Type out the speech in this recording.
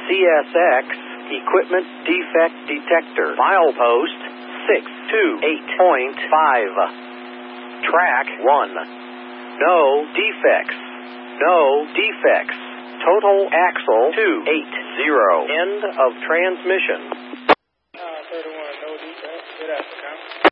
CSX Equipment Defect Detector. Milepost 628.5. Track 1. No defects. No defects. Total axle 280. End of transmission. 31, no defects. Good afternoon.